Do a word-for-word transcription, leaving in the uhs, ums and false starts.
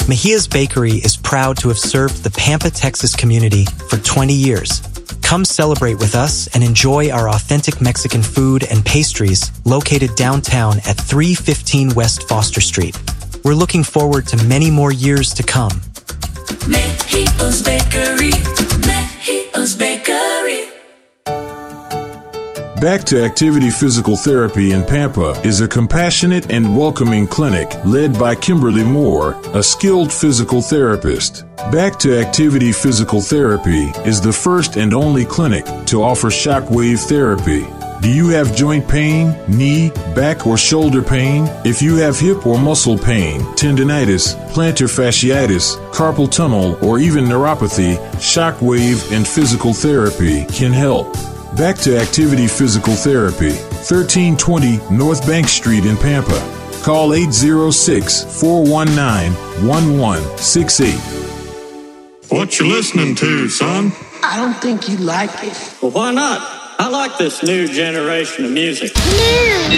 Mejia's Bakery is proud to have served the Pampa, Texas community for twenty years. Come celebrate with us and enjoy our authentic Mexican food and pastries located downtown at three fifteen West Foster Street. We're looking forward to many more years to come. Mejia's Bakery, Mejia's Bakery. Back to Activity Physical Therapy in Pampa is a compassionate and welcoming clinic led by Kimberly Moore, a skilled physical therapist. Back to Activity Physical Therapy is the first and only clinic to offer shockwave therapy. Do you have joint pain, knee, back, or shoulder pain? If you have hip or muscle pain, tendinitis, plantar fasciitis, carpal tunnel, or even neuropathy, shockwave and physical therapy can help. Back to Activity Physical Therapy, thirteen twenty North Bank Street in Pampa. Call eight zero six, four one nine, one one six eight. What you listening to, son? I don't think you like it. Well, why not? I like this new generation of music. New